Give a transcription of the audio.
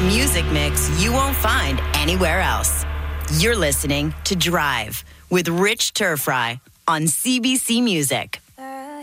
music mix you won't find anywhere else. You're listening to Drive with Rich Turfry on CBC Music.